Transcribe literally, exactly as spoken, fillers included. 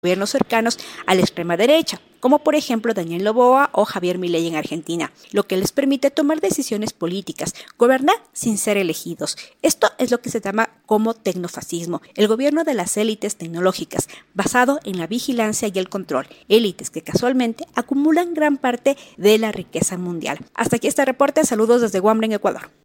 gobiernos cercanos a la extrema derecha, como por ejemplo Daniel Noboa o Javier Milei en Argentina, lo que les permite tomar decisiones políticas, gobernar sin ser elegidos. Esto es lo que se llama como tecnofascismo, el gobierno de las élites tecnológicas, basado en la vigilancia y el control, élites que casualmente acumulan gran parte de la riqueza mundial. Hasta aquí este reporte, saludos desde Huambre, en Ecuador.